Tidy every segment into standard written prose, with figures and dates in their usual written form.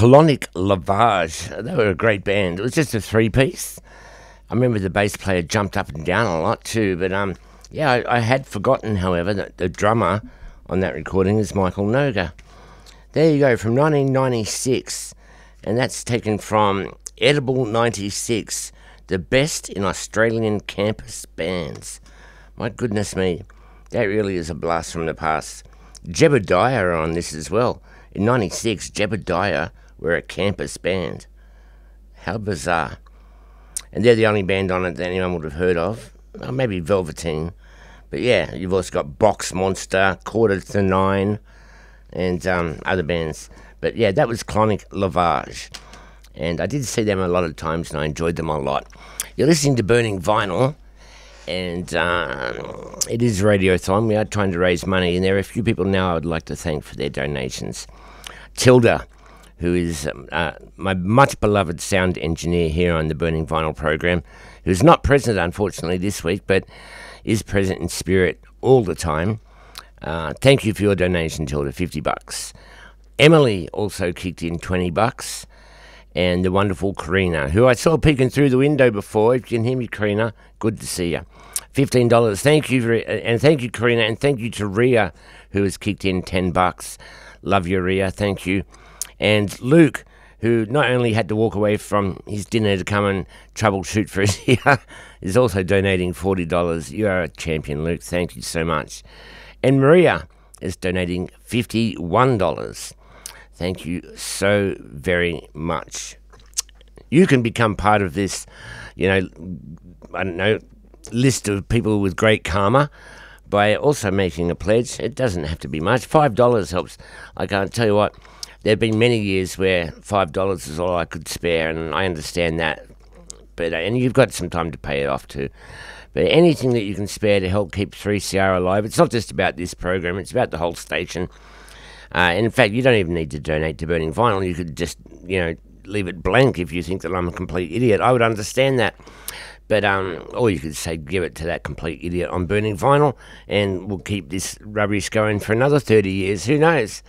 Colonic Lavage. They were a great band. It was just a three-piece. I remember the bass player jumped up and down a lot too, but I had forgotten, however, that the drummer on that recording is Michael Noga. There you go, from 1996, and that's taken from Edible 96, the best in Australian campus bands. My goodness me, that really is a blast from the past. Jebediah are on this as well. In 96, Jebediah were a campus band. How bizarre. And they're the only band on it that anyone would have heard of. Well, maybe Velveteen. But yeah, you've also got Box Monster, Quarter to Nine, and other bands. But yeah, that was Colonic Lavage. And I did see them a lot of times and I enjoyed them a lot. You're listening to Burning Vinyl. And it is Radiothon. We are trying to raise money. And there are a few people now I would like to thank for their donations. Tilda, who is my much beloved sound engineer here on the Burning Vinyl program, who's not present, unfortunately, this week, but is present in spirit all the time. Thank you for your donation, Tilda, $50. Emily also kicked in $20. And the wonderful Karina, who I saw peeking through the window before. If you can hear me, Karina, good to see you. $15. Thank you, and thank you, Karina, and thank you to Ria, who has kicked in $10. Love you, Ria. Thank you. And Luke, who not only had to walk away from his dinner to come and troubleshoot for us here, is also donating $40. You are a champion, Luke. Thank you so much. And Maria is donating $51. Thank you so very much. You can become part of this, list of people with great karma by also making a pledge. It doesn't have to be much. $5 helps. I can't tell you what, there have been many years where $5 is all I could spare, and I understand that. But and you've got some time to pay it off too. But anything that you can spare to help keep 3CR alive, it's not just about this program, it's about the whole station. And in fact, you don't even need to donate to Burning Vinyl. You could just, leave it blank if you think that I'm a complete idiot. I would understand that. But, or you could say, give it to that complete idiot on Burning Vinyl, and we'll keep this rubbish going for another 30 years. Who knows?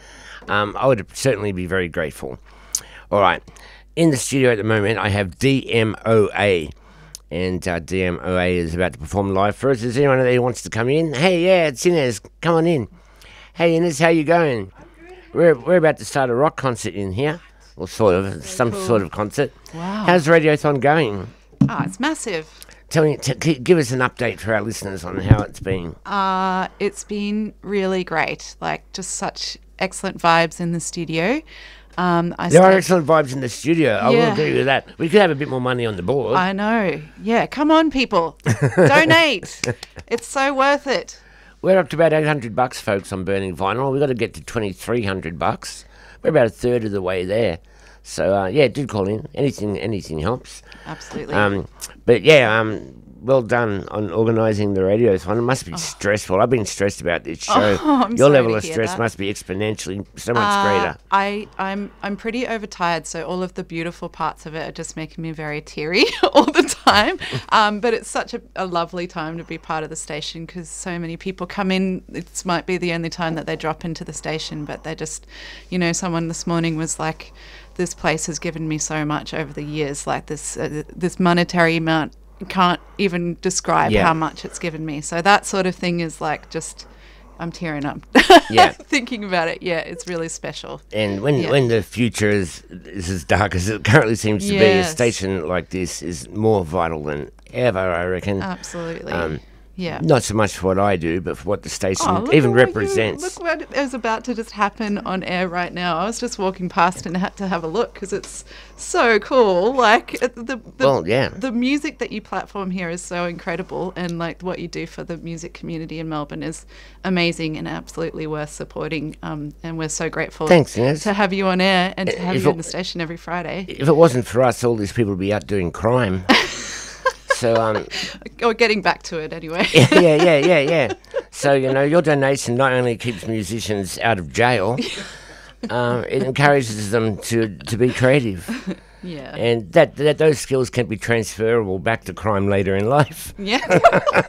I would certainly be very grateful. All right. In the studio at the moment, I have DMOA. And DMOA is about to perform live for us. Is anyone there who wants to come in? Hey, yeah, it's Inez. Come on in. Hey, Inez, how you going? We're about to start a rock concert in here, or sort of, sort of concert. Wow. How's Radiothon going? Oh, it's massive. Tell me, give us an update for our listeners on how it's been. It's been really great. Like, just such excellent vibes in the studio. There are excellent vibes in the studio. I will agree with that. We could have a bit more money on the board. I know. Yeah, come on, people. Donate. It's so worth it. We're up to about $800, folks, on Burning Vinyl. We've got to get to $2,300. We're about a third of the way there. So, do call in. Anything helps. Absolutely. But, well done on organising the Radiothon. It must be stressful. I've been stressed about this show. Your level of stress must be exponentially so much greater. I'm pretty overtired, so all of the beautiful parts of it are just making me very teary all the time. But it's such a lovely time to be part of the station because so many people come in. It might be the only time that they drop into the station, but they just, someone this morning was like, this place has given me so much over the years, like this monetary amount. Can't even describe how much it's given me. So that sort of thing is like just, I'm tearing up thinking about it. Yeah, it's really special. And when the future is as dark as it currently seems to be, a station like this is more vital than ever, I reckon. Absolutely. Not so much for what I do, but for what the station even represents. Look what is about to just happen on air right now. I was just walking past and had to have a look because it's so cool. Like the music that you platform here is so incredible, and like what you do for the music community in Melbourne is amazing and absolutely worth supporting. And we're so grateful to have you on air and to have you in the station every Friday. If it wasn't for us, all these people would be out doing crime. So, or getting back to it anyway. Yeah. So, your donation not only keeps musicians out of jail, it encourages them to be creative. Yeah. And that those skills can be transferable back to crime later in life. Yeah.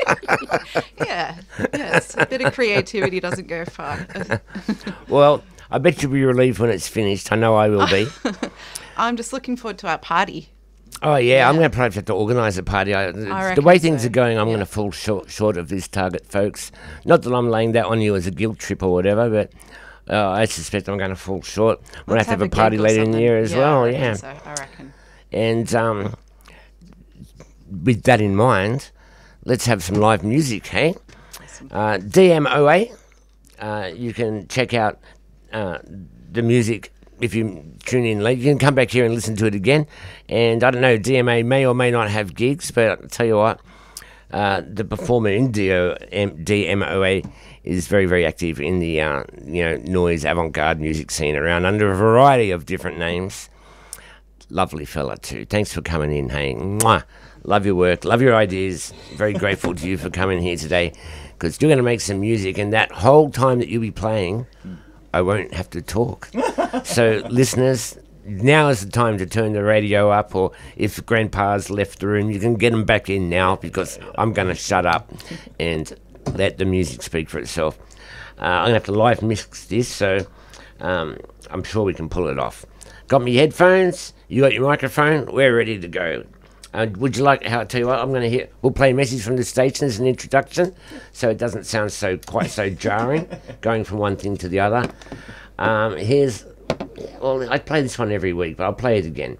Yes. A bit of creativity doesn't go far. Well, I bet you'll be relieved when it's finished. I know I will be. I'm just looking forward to our party. Oh, yeah, I'm going to probably have to organise a party. The reckon way things so, are going, I'm yeah. going to fall short of this target, folks. Not that I'm laying that on you as a guilt trip or whatever, but I suspect I'm going to fall short. We'll have to have a party gig or later in the something. year as Yeah, well, I reckon yeah. So, I reckon. And with that in mind, let's have some live music, hey? DMOA. You can check out the music if you tune in late. You can come back here and listen to it again. And I don't know, DMA may or may not have gigs, but I'll tell you what, the performer in DMOA is very, very active in the noise avant-garde music scene around under a variety of different names. Lovely fella too. Thanks for coming in, hey. Mwah. Love your work, love your ideas. Very grateful to you for coming here today, because you're going to make some music, and that whole time that you'll be playing, I won't have to talk. So, listeners, now is the time to turn the radio up, or if Grandpa's left the room, you can get him back in now, because I'm going to shut up and let the music speak for itself. I'm going to have to live mix this, so I'm sure we can pull it off. Got me headphones? You got your microphone? We're ready to go. Would you like, I tell you what, we'll play a message from the station as an introduction, so it doesn't sound quite so jarring, going from one thing to the other. I play this one every week, but I'll play it again.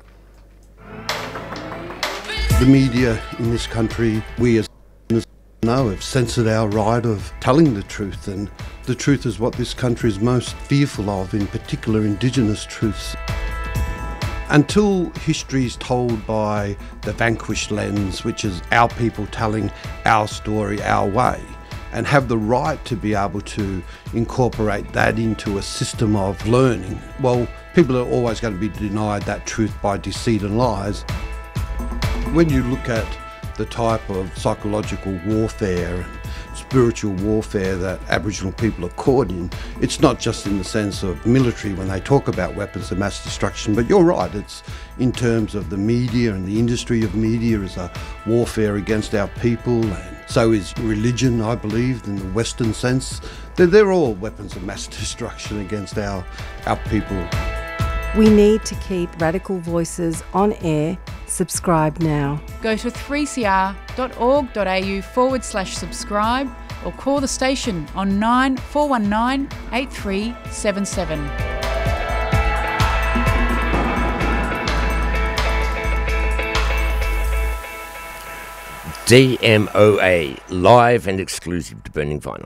The media in this country, we as know, have censored our right of telling the truth, and the truth is what this country is most fearful of, in particular Indigenous truths. Until history is told by the vanquished lens, which is our people telling our story our way, and have the right to be able to incorporate that into a system of learning, well, people are always going to be denied that truth by deceit and lies. When you look at the type of psychological warfare and spiritual warfare that Aboriginal people are caught in, it's not just in the sense of military when they talk about weapons of mass destruction, but you're right, it's in terms of the media, and the industry of media is a warfare against our people, and so is religion, I believe, in the Western sense. They're all weapons of mass destruction against our people. We need to keep Radical Voices on air. Subscribe now. Go to 3cr.org.au/subscribe or call the station on 9419 8377. DMOA, live and exclusive to Burning Vinyl.